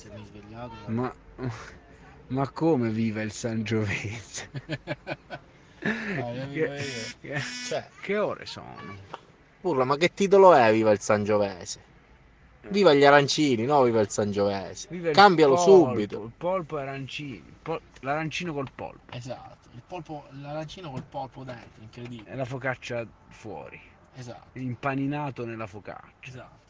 essermi svegliato. Ma come viva il Sangiovese? Io vivo io. Cioè, Che ore sono? urla, ma che titolo è Viva il Sangiovese? Viva gli arancini, no viva il Sangiovese. Viva il Cambialo subito. polpo e arancini, l'arancino col polpo Esatto, il polpo, l'arancino col polpo dentro, e incredibile. la focaccia fuori, Esatto, impaninato nella focaccia. esatto.